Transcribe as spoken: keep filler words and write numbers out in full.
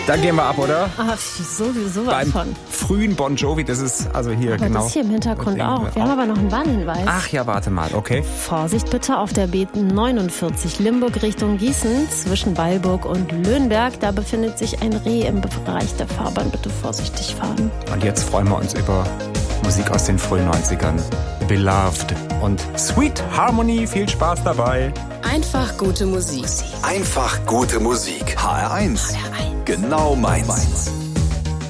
Da gehen wir ab, oder? Ah, sowieso was Beim von. frühen Bon Jovi, das ist also hier Aber genau. das hier im Hintergrund das auch. Wir haben aber noch einen Warnhinweis. Ach ja, warte mal, okay. Vorsicht bitte auf der B neunundvierzig Limburg Richtung Gießen zwischen Weilburg und Löhnberg. Da befindet sich ein Reh im Bereich der Fahrbahn. Bitte vorsichtig fahren. Und jetzt freuen wir uns über Musik aus den frühen neunzigern. Beloved und Sweet Harmony. Viel Spaß dabei. Einfach gute Musik. Einfach gute Musik. H R eins. H R eins. Genau meins.